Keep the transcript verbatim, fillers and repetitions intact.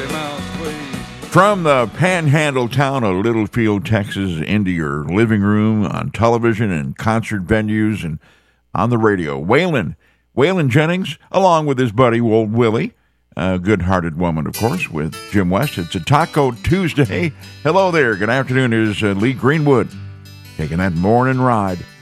From the panhandle town of Littlefield, Texas, into your living room, on television and concert venues and on the radio, Waylon. Waylon Jennings, along with his buddy, Old Willie, a good-hearted woman, of course, with Jim West. It's a Taco Tuesday. Hello there. Good afternoon. Here's uh, Lee Greenwood taking that morning ride.